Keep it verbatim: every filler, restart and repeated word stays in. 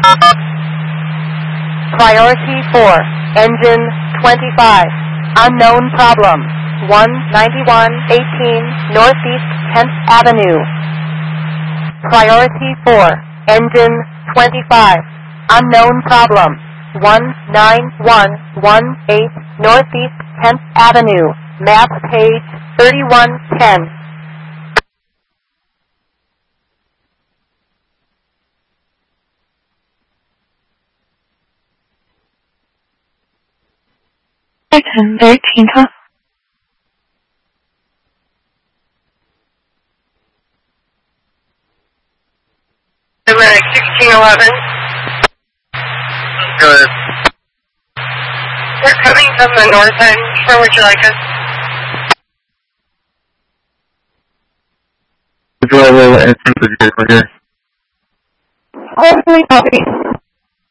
Priority four, engine twenty-five, unknown problem, one ninety-one eighteen Northeast tenth Avenue. Priority four, engine twenty-five, unknown problem, one nine one one eight Northeast tenth Avenue, map page thirty-one ten. Section thirteen, huh? Atlantic sixteen eleven. Good. We're coming from the north end. Where would you like us? Driver, entrance of vehicle here. Oh, copy.